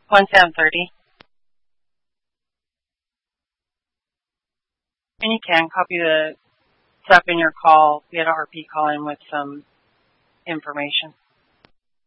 1730. And you can copy the stuff in your call. We had a RP call in with some information.